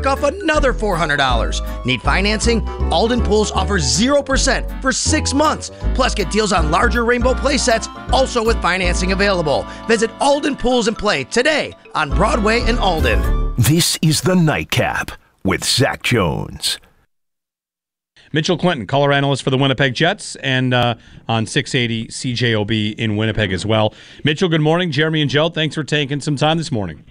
off another $400. Need financing? Alden Pools offers 0% for 6 months. Plus, get deals on larger Rainbow play sets, also with financing available. Visit Alden Pools and Play today on Broadway and Alden. This is the Nightcap with Zach Jones. Mitchell Clinton, color analyst for the Winnipeg Jets, and on 680 CJOB in Winnipeg as well. Mitchell, good morning. Jeremy and Joe, thanks for taking some time this morning.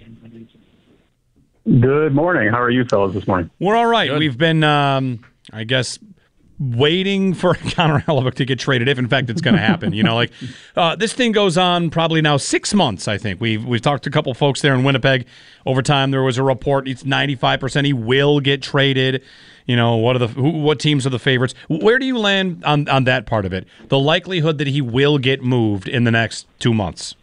Good morning. How are you fellas this morning? We're all right. Good. We've been, I guess, waiting for Connor Hellebuyck to get traded, if in fact it's going to happen. This thing goes on probably now 6 months, I think. We've talked to a couple folks there in Winnipeg over time. There was a report, it's 95% he will get traded. What teams are the favorites? Where do you land on that part of it? The likelihood that he will get moved in the next 2 months?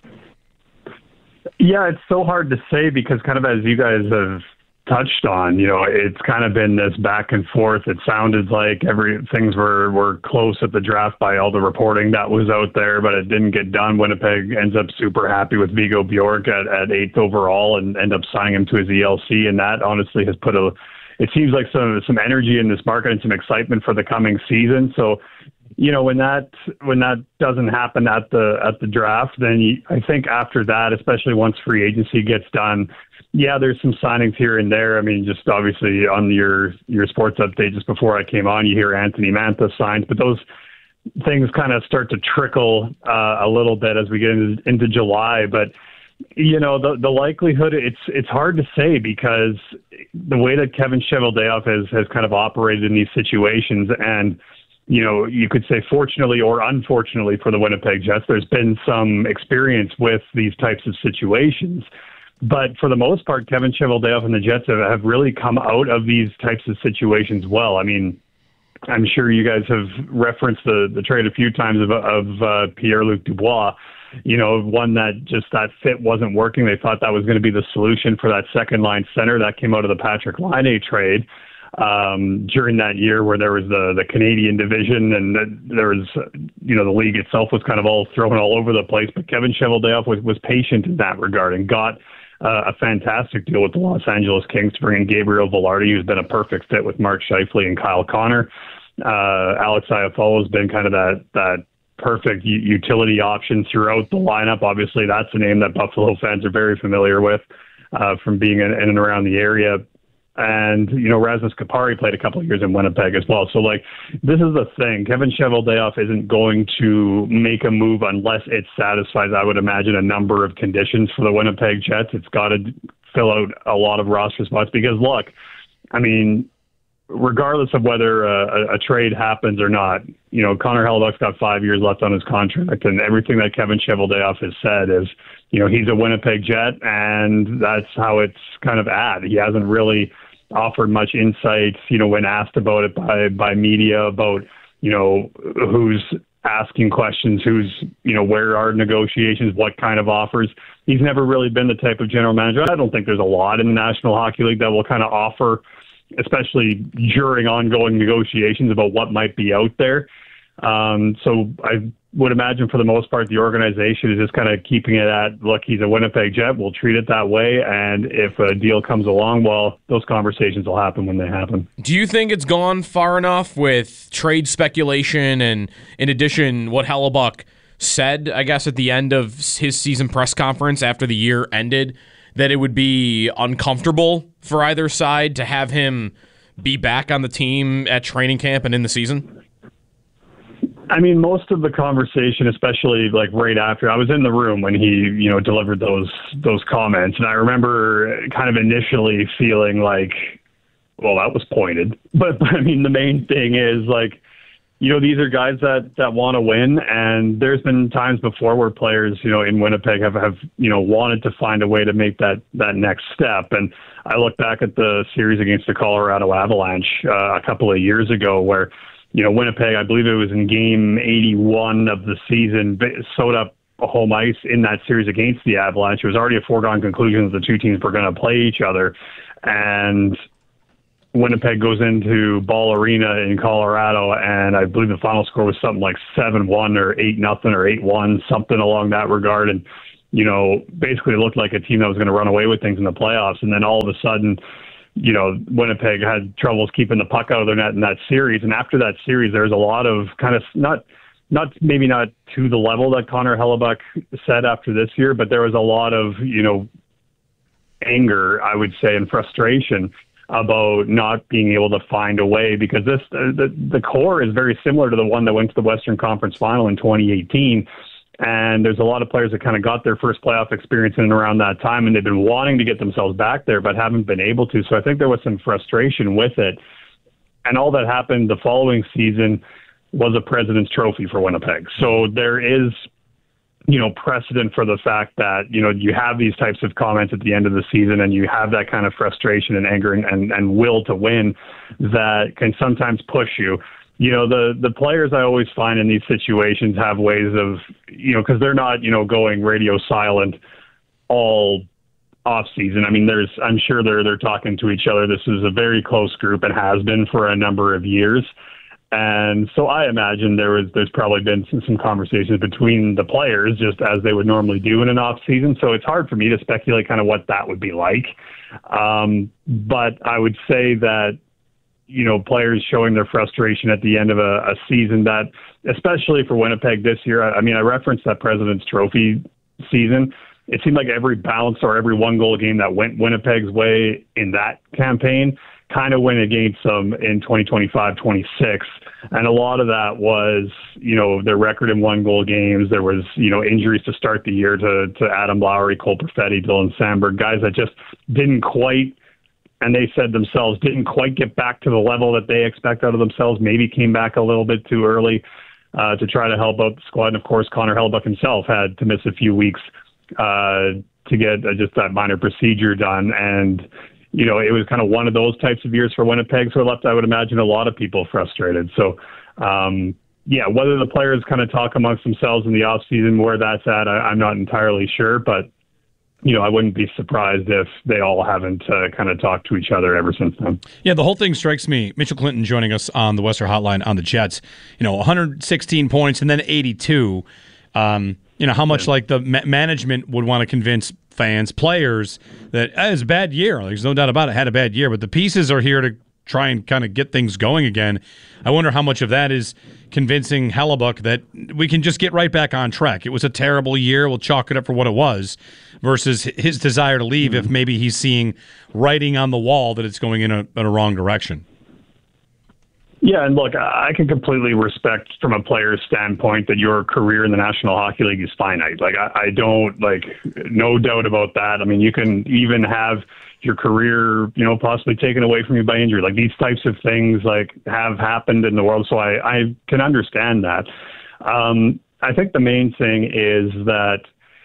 Yeah, it's so hard to say because kind of as you guys have touched on, it's kind of been this back and forth. It sounded like things were close at the draft by all the reporting that was out there, but it didn't get done. Winnipeg ends up super happy with Viggo Bjork at 8th overall and end up signing him to his ELC, and that honestly has put it seems like some energy in this market and some excitement for the coming season. So, when that doesn't happen at the draft, then I think after that, especially once free agency gets done, yeah, there's some signings here and there. I mean, just obviously on your sports update just before I came on, you hear Anthony Mantha signed, but those things kind of start to trickle a little bit as we get into July. But the likelihood, it's hard to say because the way that Kevin Cheveldayoff has kind of operated in these situations, and you could say fortunately or unfortunately for the Winnipeg Jets, there's been some experience with these types of situations. But for the most part, Kevin Cheveldayoff and the Jets have really come out of these types of situations well. I mean, I'm sure you guys have referenced the trade a few times of Pierre-Luc Dubois. One that fit wasn't working. They thought that was going to be the solution for that second line center. That came out of the Patrick Laine trade during that year where there was the Canadian division and there was, the league itself was kind of all thrown all over the place. But Kevin Cheveldayoff was patient in that regard and got a fantastic deal with the Los Angeles Kings to bring in Gabriel Velarde, who's been a perfect fit with Mark Scheifele and Kyle Connor. Alex Iafallo has been kind of that perfect utility option throughout the lineup. Obviously, that's a name that Buffalo fans are very familiar with from being in and around the area. And, Rasmus Kupari played a couple of years in Winnipeg as well. So, this is the thing. Kevin Cheveldayoff isn't going to make a move unless it satisfies, I would imagine, a number of conditions for the Winnipeg Jets. It's got to fill out a lot of roster spots because, look, I mean, regardless of whether a trade happens or not, Connor Hellebuyck's got 5 years left on his contract, and everything that Kevin Cheveldayoff has said is, he's a Winnipeg Jet, and that's how it's kind of at. He hasn't really offered much insight, when asked about it by media about, who's asking questions, who's, where are negotiations, what kind of offers. He's never really been the type of general manager. I don't think there's a lot in the National Hockey League that will kind of offer, especially during ongoing negotiations about what might be out there. So I would imagine for the most part, the organization is just kind of keeping it at, look, he's a Winnipeg Jet. We'll treat it that way. And if a deal comes along, well, those conversations will happen when they happen. Do you think it's gone far enough with trade speculation and, in addition, what Hellebuyck said, I guess, at the end of his season press conference after the year ended, that it would be uncomfortable for either side to have him be back on the team at training camp and in the season? I mean, most of the conversation, especially right after, I was in the room when he, delivered those comments, and I remember kind of initially feeling like, well, that was pointed. But I mean, the main thing is these are guys that want to win, and there's been times before where players, in Winnipeg have wanted to find a way to make that next step. And I look back at the series against the Colorado Avalanche a couple of years ago where, Winnipeg, I believe it was in game 81 of the season, sewed up a home ice in that series against the Avalanche. It was already a foregone conclusion that the two teams were going to play each other. And Winnipeg goes into Ball Arena in Colorado, and I believe the final score was something like 7-1 or 8-0 or 8-1, something along that regard. And, basically it looked like a team that was going to run away with things in the playoffs. And then all of a sudden, Winnipeg had troubles keeping the puck out of their net in that series. And after that series, there was a lot of kind of maybe not to the level that Connor Hellebuyck said after this year, but there was a lot of, anger, I would say, and frustration about not being able to find a way, because the core is very similar to the one that went to the Western Conference Final in 2018. And there's a lot of players that kind of got their first playoff experience in and around that time, and they've been wanting to get themselves back there, but haven't been able to. So I think there was some frustration with it. And all that happened the following season was a President's Trophy for Winnipeg. So there is, precedent for the fact that, you have these types of comments at the end of the season, and you have that kind of frustration and anger and will to win that can sometimes push you. The players I always find in these situations have ways of, because they're not, going radio silent all off season. I mean, I'm sure they're talking to each other. This is a very close group and has been for a number of years. And so I imagine there's probably been some conversations between the players, just as they would normally do in an off season. So it's hard for me to speculate kind of what that would be like. But I would say that, players showing their frustration at the end of a season that, especially for Winnipeg this year, I referenced that President's Trophy season. It seemed like every bounce or every one-goal game that went Winnipeg's way in that campaign kind of went against them in 2025-26. And a lot of that was, their record in one-goal games. There was, injuries to start the year to Adam Lowry, Cole Perfetti, Dylan Sandberg, guys that just didn't quite, and they said themselves, didn't quite get back to the level that they expect out of themselves, maybe came back a little bit too early to try to help out the squad. And, of course, Connor Hellebuyck himself had to miss a few weeks to get just that minor procedure done. And, it was kind of one of those types of years for Winnipeg, so it left, I would imagine, a lot of people frustrated. So, whether the players kind of talk amongst themselves in the offseason where that's at, I'm not entirely sure, but, I wouldn't be surprised if they all haven't kind of talked to each other ever since then. Yeah, the whole thing strikes me. Mitchell Clinton joining us on the Western Hotline on the Jets, 116 points and then 82. How much like the management would want to convince fans, players, that it's a bad year. There's no doubt about it, had a bad year, but the pieces are here to try and kind of get things going again. I wonder how much of that is convincing Hellebuyck that we can just get right back on track. It was a terrible year. We'll chalk it up for what it was, versus his desire to leave if maybe he's seeing writing on the wall that it's going in a wrong direction. Yeah, and look, I can completely respect from a player's standpoint that your career in the National Hockey League is finite. I don't, no doubt about that. I mean, you can even have your career, possibly taken away from you by injury. These types of things, have happened in the world, so I can understand that. I think the main thing is that,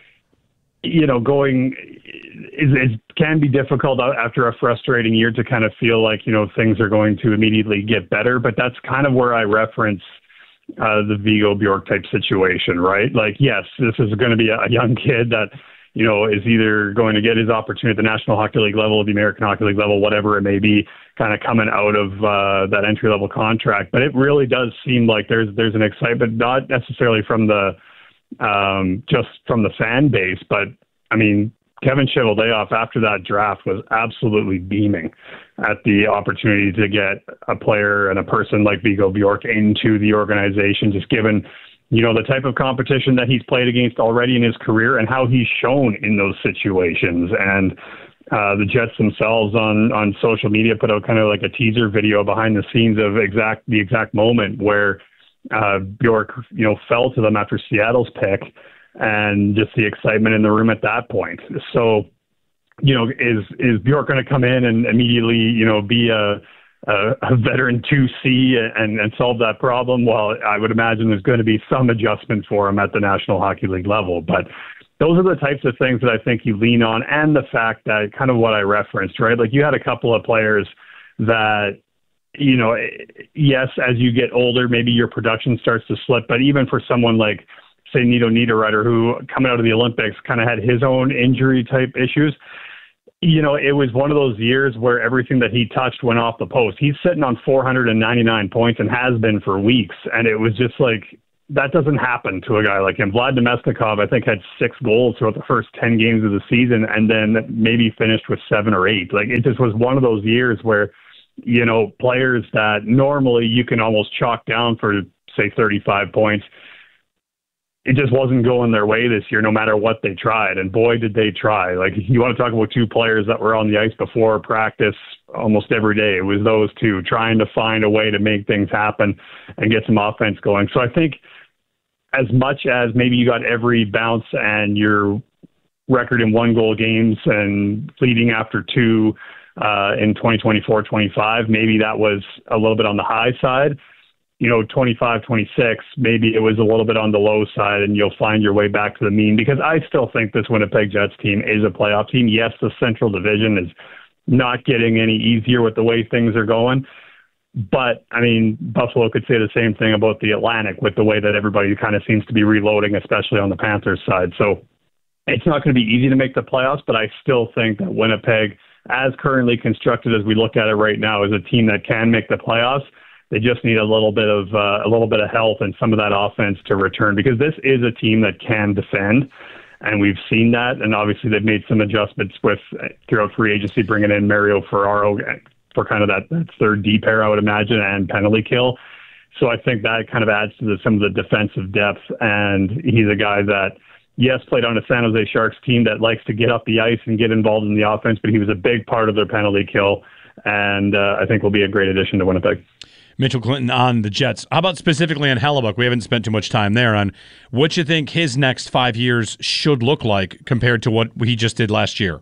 it can be difficult after a frustrating year to kind of feel like, things are going to immediately get better. But that's kind of where I reference the Viggo Bjork type situation, right? Yes, this is going to be a young kid that, is either going to get his opportunity at the National Hockey League level, the American Hockey League level, whatever it may be, kind of coming out of that entry-level contract. But it really does seem like there's an excitement, not necessarily from the just from the fan base, but I mean, Kevin Cheveldayoff after that draft was absolutely beaming at the opportunity to get a player and a person like Viggo Bjork into the organization, just given, the type of competition that he's played against already in his career and how he's shown in those situations. And the Jets themselves on social media put out kind of like a teaser video behind the scenes of the exact moment where Bjork, fell to them after Seattle's pick, and just the excitement in the room at that point. So, is Bjork going to come in and immediately, be a veteran 2C and solve that problem? Well, I would imagine there's going to be some adjustment for him at the National Hockey League level, but those are the types of things that I think you lean on, and the fact that kind of what I referenced, right? You had a couple of players that, yes, as you get older, maybe your production starts to slip, but even for someone like, say, Nito Niederreiter, who coming out of the Olympics kind of had his own injury type issues, it was one of those years where everything that he touched went off the post. He's sitting on 499 points and has been for weeks. And it was just that doesn't happen to a guy like him. Vlad Namestnikov, I think, had 6 goals throughout the first 10 games of the season and then maybe finished with 7 or 8. Like, it just was one of those years where, you know, players that normally you can almost chalk down for, say, 35 points, it just wasn't going their way this year, no matter what they tried. And boy, did they try. Like, you want to talk about 2 players that were on the ice before practice almost every day. It was those 2 trying to find a way to make things happen and get some offense going. So I think as much as maybe you got every bounce and your record in 1-goal games and leading after 2 in 2024-25, maybe that was a little bit on the high side. You know, 25-26, maybe it was a little bit on the low side, and you'll find your way back to the mean, because I still think this Winnipeg Jets team is a playoff team. Yes, the Central Division is not getting any easier with the way things are going, but, I mean, Buffalo could say the same thing about the Atlantic with the way that everybody kind of seems to be reloading, especially on the Panthers side. So it's not going to be easy to make the playoffs, but I still think that Winnipeg, as currently constructed as we look at it right now, is a team that can make the playoffs. They just need a little bit of health and some of that offense to return, because this is a team that can defend, and we've seen that. And obviously, they've made some adjustments throughout free agency, bringing in Mario Ferraro for kind of that third D pair, I would imagine, and penalty kill. So I think that kind of adds to some of the defensive depth. And he's a guy that, yes, played on a San Jose Sharks team that likes to get up the ice and get involved in the offense, but he was a big part of their penalty kill, and I think will be a great addition to Winnipeg. Mitchell Clinton on the Jets. How about specifically on Hellebuyck? We haven't spent too much time there on what you think his next 5 years should look like compared to what he just did last year.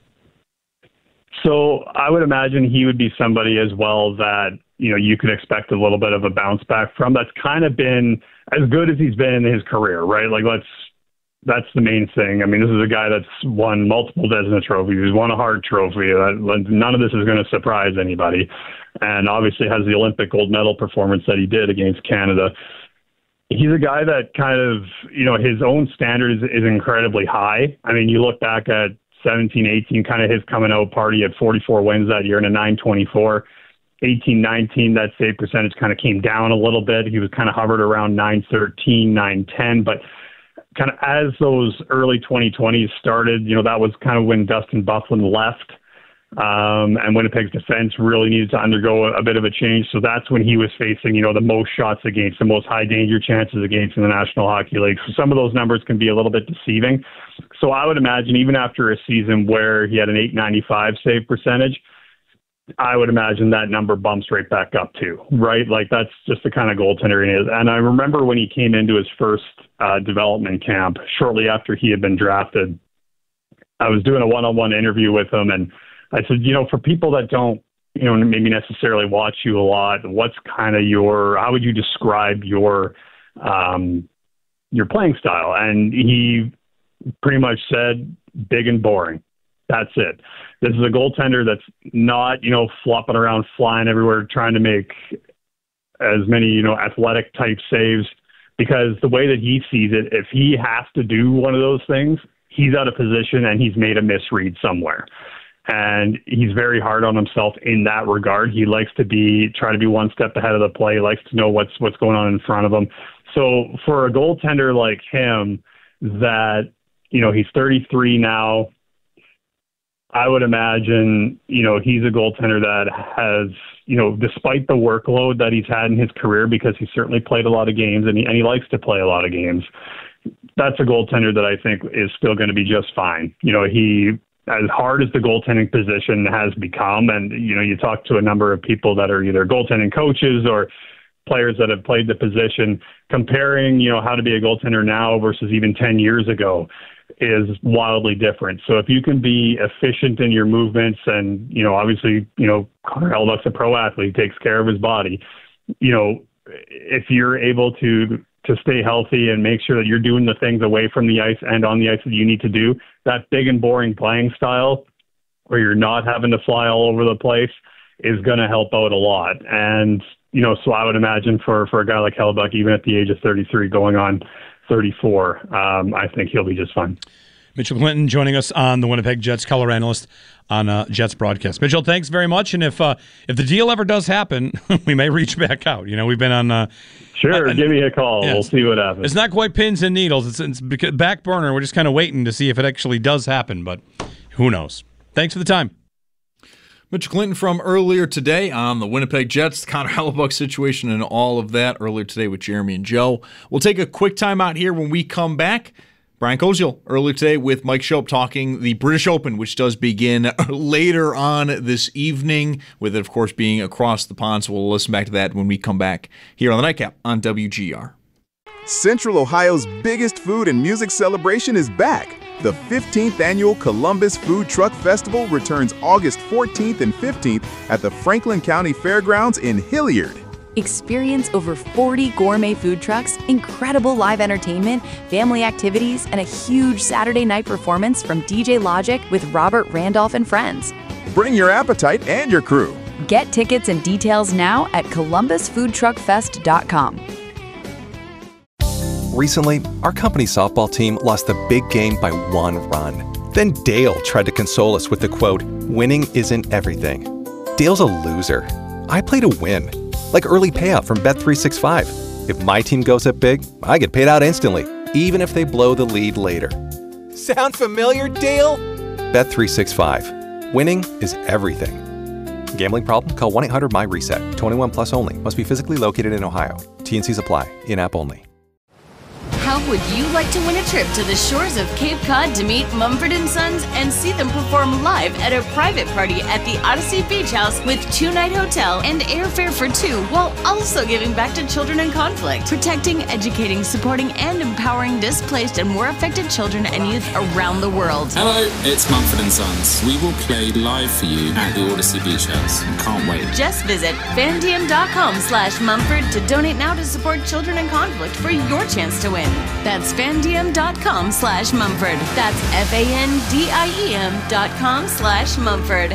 So I would imagine he would be somebody as well that, you know, you could expect a little bit of a bounce back from. That's kind of been as good as he's been in his career, right? Like, that's the main thing. I mean, this is a guy that's won multiple Vezina trophies. He's won a Hart Trophy. None of this is going to surprise anybody. And obviously has the Olympic gold medal performance that he did against Canada. He's a guy that kind of, you know, his own standard is incredibly high. I mean, you look back at 17-18, kind of his coming out party at 44 wins that year and a .924. 18-19, that save percentage kind of came down a little bit. He was kind of hovered around .913, .910, but kind of as those early 2020s started, you know, that was kind of when Dustin Byfuglien left, and Winnipeg's defense really needed to undergo a bit of a change. So that's when he was facing, you know, the most shots against, the most high danger chances against in the National Hockey League. So some of those numbers can be a little bit deceiving. So I would imagine even after a season where he had an .895 save percentage, I would imagine that number bumps right back up too, right? Like, that's just the kind of goaltender he is. And I remember when he came into his first development camp shortly after he had been drafted, I was doing a one-on-one interview with him, and I said, you know, for people that don't, you know, maybe necessarily watch you a lot, what's kind of how would you describe your playing style? And he pretty much said, big and boring. That's it. This is a goaltender that's not, you know, flopping around, flying everywhere, trying to make as many, you know, athletic type saves, because the way that he sees it, if he has to do one of those things, he's out of position and he's made a misread somewhere. And he's very hard on himself in that regard. He likes to try to be one step ahead of the play. He likes to know what's going on in front of him. So for a goaltender like him, that, you know, he's 33 now, I would imagine, you know, he's a goaltender that has, you know, despite the workload that he's had in his career, because he certainly played a lot of games and he likes to play a lot of games, that's a goaltender that I think is still going to be just fine. You know, as hard as the goaltending position has become, and, you know, you talk to a number of people that are either goaltending coaches or players that have played the position, comparing, you know, how to be a goaltender now versus even 10 years ago is wildly different. So if you can be efficient in your movements, and, you know, obviously, you know, Connor Hellebuyck's a pro athlete, takes care of his body, you know, if you're able to stay healthy and make sure that you're doing the things away from the ice and on the ice that you need to do, that big and boring playing style where you're not having to fly all over the place is going to help out a lot. And, you know, so I would imagine for a guy like Hellebuyck, even at the age of 33 going on 34, I think he'll be just fine. Mitchell Clinton joining us on the Winnipeg Jets, color analyst on Jets broadcast. Mitchell, thanks very much. And if the deal ever does happen, we may reach back out. You know, we've been on Sure, give me a call. Yes. We'll see what happens. It's not quite pins and needles. It's back burner. We're just kind of waiting to see if it actually does happen, but who knows? Thanks for the time. Mitch Clinton from earlier today on the Winnipeg Jets, the Connor Hellebuyck situation and all of that earlier today with Jeremy and Joe. We'll take a quick time out here. When we come back, Brian Koziel earlier today with Mike Schopp talking the British Open, which does begin later on this evening, with it, of course, being across the pond. So we'll listen back to that when we come back here on the Nightcap on WGR. Central Ohio's biggest food and music celebration is back. The 15th annual Columbus Food Truck Festival returns August 14th and 15th at the Franklin County Fairgrounds in Hilliard. Experience over 40 gourmet food trucks, incredible live entertainment, family activities, and a huge Saturday night performance from DJ Logic with Robert Randolph and friends. Bring your appetite and your crew. Get tickets and details now at columbusfoodtruckfest.com. Recently, our company's softball team lost the big game by 1 run. Then Dale tried to console us with the quote, "Winning isn't everything." Dale's a loser. I play to win. Like early payout from Bet365. If my team goes up big, I get paid out instantly, even if they blow the lead later. Sound familiar, Dale? Bet365. Winning is everything. Gambling problem? Call 1-800-MY-RESET. 21 plus only. Must be physically located in Ohio. T&Cs apply. In-app only. How would you like to win a trip to the shores of Cape Cod to meet Mumford & Sons and see them perform live at a private party at the Odyssey Beach House with 2-night hotel and airfare for 2, while also giving back to children in conflict, protecting, educating, supporting, and empowering displaced and war affected children and youth around the world? Hello, it's Mumford & Sons. We will play live for you at the Odyssey Beach House. Can't wait. Just visit fandiem.com/Mumford to donate now to support children in conflict for your chance to win. That's fandiem.com/Mumford. That's FANDIEM.com/Mumford.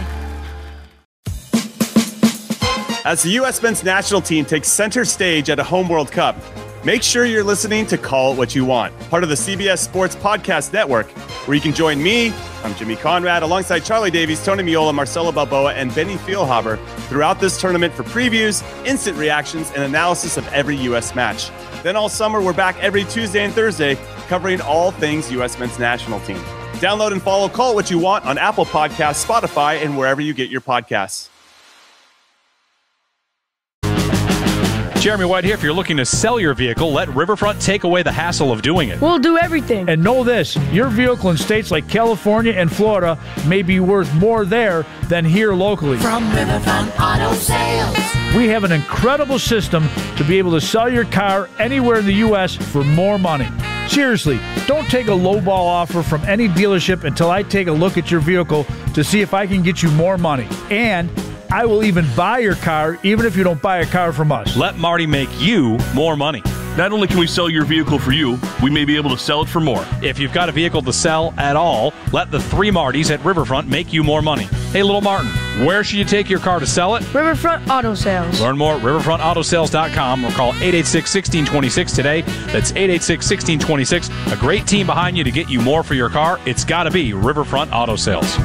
As the U.S. men's national team takes center stage at a home World Cup, make sure you're listening to Call It What You Want, part of the CBS Sports Podcast Network, where you can join me, I'm Jimmy Conrad, alongside Charlie Davies, Tony Miola, Marcelo Balboa, and Benny Feilhaber throughout this tournament for previews, instant reactions, and analysis of every U.S. match. Then all summer, we're back every Tuesday and Thursday, covering all things U.S. men's national team. Download and follow Call It What You Want on Apple Podcasts, Spotify, and wherever you get your podcasts. Jeremy White here. If you're looking to sell your vehicle, let Riverfront take away the hassle of doing it. We'll do everything. And know this, your vehicle in states like California and Florida may be worth more there than here locally. From Riverfront Auto Sales. We have an incredible system to be able to sell your car anywhere in the U.S. for more money. Seriously, don't take a lowball offer from any dealership until I take a look at your vehicle to see if I can get you more money. And I will even buy your car, even if you don't buy a car from us. Let Marty make you more money. Not only can we sell your vehicle for you, we may be able to sell it for more. If you've got a vehicle to sell at all, let the 3 Martys at Riverfront make you more money. Hey, little Martin, where should you take your car to sell it? Riverfront Auto Sales. Learn more at riverfrontautosales.com or call 886-1626 today. That's 886-1626. A great team behind you to get you more for your car. It's got to be Riverfront Auto Sales.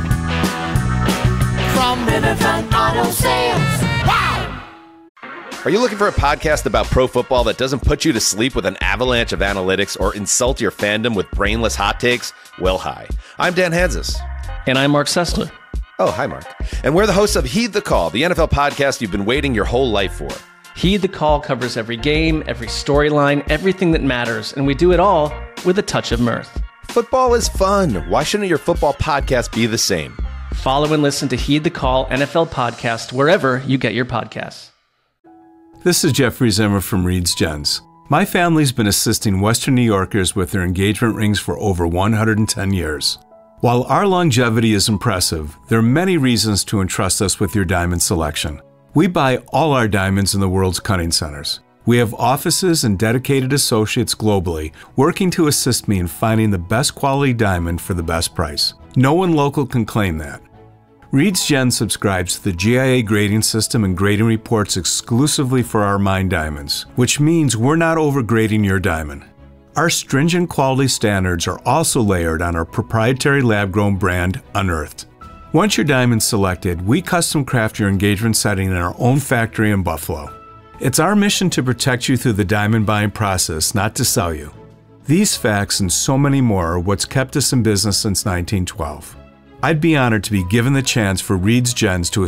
From Riverfront Auto Sales. Wow! Are you looking for a podcast about pro football that doesn't put you to sleep with an avalanche of analytics or insult your fandom with brainless hot takes? Well, hi. I'm Dan Hansis. And I'm Mark Sessler. Oh, hi, Mark. And we're the hosts of Heed the Call, the NFL podcast you've been waiting your whole life for. Heed the Call covers every game, every storyline, everything that matters, and we do it all with a touch of mirth. Football is fun. Why shouldn't your football podcast be the same? Follow and listen to Heed the Call NFL podcast wherever you get your podcasts. This is Jeffrey Zimmer from Reed's Gents. My family's been assisting Western New Yorkers with their engagement rings for over 110 years. While our longevity is impressive, there are many reasons to entrust us with your diamond selection. We buy all our diamonds in the world's cutting centers. We have offices and dedicated associates globally working to assist me in finding the best quality diamond for the best price. No one local can claim that. Reed's Gen subscribes to the GIA grading system and grading reports exclusively for our mined diamonds, which means we're not overgrading your diamond. Our stringent quality standards are also layered on our proprietary lab-grown brand, Unearthed. Once your diamond's selected, we custom craft your engagement setting in our own factory in Buffalo. It's our mission to protect you through the diamond buying process, not to sell you. These facts and so many more are what's kept us in business since 1912. I'd be honored to be given the chance for Reed's Gems to